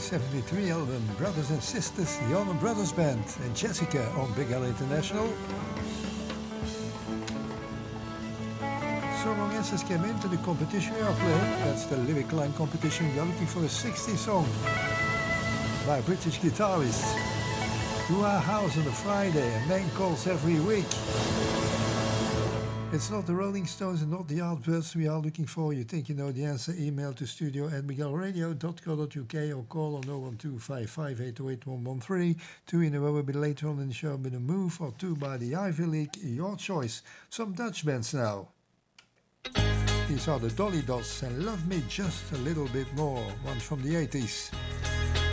1973 album Brothers and Sisters, the Allman Brothers Band and Jessica on Big L International. So long answers came into the competition we are playing. That's the Lyric Line competition. We are looking for a 60 song by a British guitarist. To our house on a Friday, a man calls every week. It's not the Rolling Stones and not the Yardbirds we are looking for. You think you know the answer? Email to studio@miguelradio.co.uk or call on 01255808113. Two in a row will be later on in the show with a move or two by the Ivy League. Your choice. Some Dutch bands now. These are the Dolly Dots and Love Me Just a Little Bit More. One from the 80s.